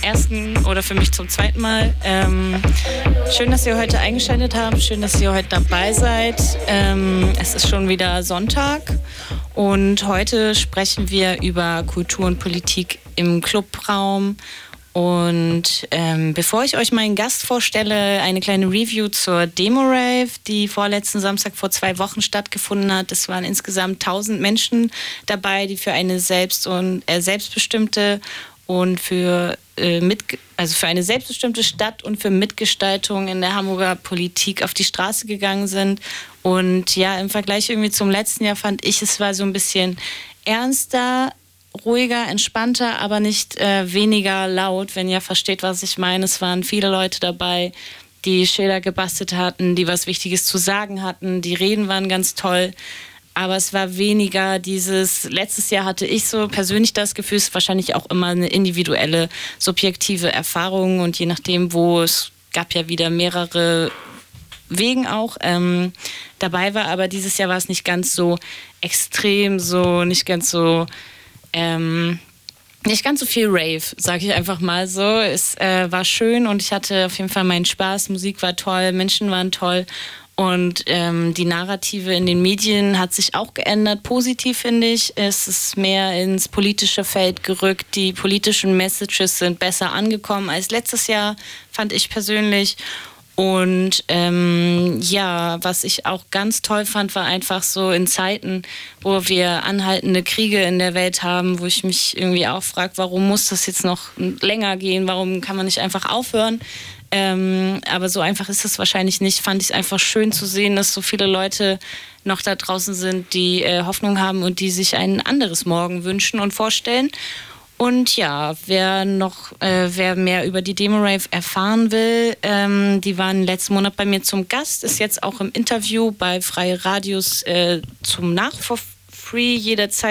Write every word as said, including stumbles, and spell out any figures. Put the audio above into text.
ersten oder für mich zum zweiten Mal. Ähm, schön, dass ihr heute eingeschaltet habt. Schön, dass ihr heute dabei seid. Ähm, es ist schon wieder Sonntag und heute sprechen wir über Kultur und Politik im Clubraum. Und ähm, bevor ich euch meinen Gast vorstelle, eine kleine Review zur Demo-Rave, die vorletzten Samstag vor zwei Wochen stattgefunden hat. Es waren insgesamt tausend Menschen dabei, die für eine selbst und, äh, selbstbestimmte und für, äh, mit, also für eine selbstbestimmte Stadt und für Mitgestaltung in der Hamburger Politik auf die Straße gegangen sind. Und ja, im Vergleich irgendwie zum letzten Jahr fand ich, es war so ein bisschen ernster, ruhiger, entspannter, aber nicht äh, weniger laut, wenn ihr versteht, was ich meine. Es waren viele Leute dabei, die Schilder gebastelt hatten, die was Wichtiges zu sagen hatten. Die Reden waren ganz toll, aber es war weniger dieses, letztes Jahr hatte ich so persönlich das Gefühl, es ist wahrscheinlich auch immer eine individuelle, subjektive Erfahrung und je nachdem, wo, es gab ja wieder mehrere Wegen auch, ähm, dabei war, aber dieses Jahr war es nicht ganz so extrem, so nicht ganz so Ähm, nicht ganz so viel Rave, sage ich einfach mal so. Es äh, war schön und ich hatte auf jeden Fall meinen Spaß. Musik war toll, Menschen waren toll und ähm, die Narrative in den Medien hat sich auch geändert. Positiv finde ich. Es ist mehr ins politische Feld gerückt. Die politischen Messages sind besser angekommen als letztes Jahr, fand ich persönlich. Und ähm, ja, was ich auch ganz toll fand, war einfach so in Zeiten, wo wir anhaltende Kriege in der Welt haben, wo ich mich irgendwie auch frage, warum muss das jetzt noch länger gehen, warum kann man nicht einfach aufhören? Ähm, aber so einfach ist es wahrscheinlich nicht. Fand ich es einfach schön zu sehen, dass so viele Leute noch da draußen sind, die äh, Hoffnung haben und die sich ein anderes Morgen wünschen und vorstellen. Und ja, wer noch, äh, wer mehr über die Demo-Rave erfahren will, ähm, die waren letzten Monat bei mir zum Gast, ist jetzt auch im Interview bei Freie Radios äh, zum Nach for Free jederzeit